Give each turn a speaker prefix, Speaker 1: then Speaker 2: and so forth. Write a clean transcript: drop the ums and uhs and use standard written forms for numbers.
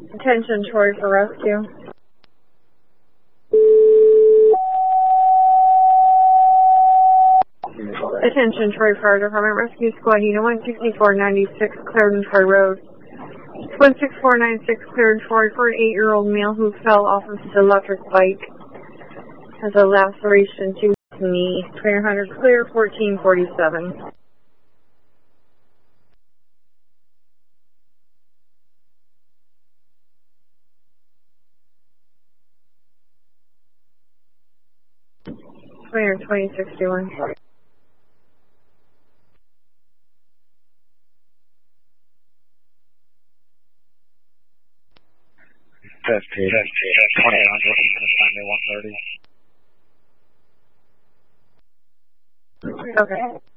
Speaker 1: Attention, Troy, for rescue. Attention, Troy Fire Department, Rescue Squad, Unit 16496, Clarendon Troy Road. 16496, Clarendon Troy, for an 8-year-old male who fell off of his electric bike. Has a laceration to his knee. 300 clear, 1447. Clear, 2061.
Speaker 2: 15, 2800, 130.
Speaker 1: Okay.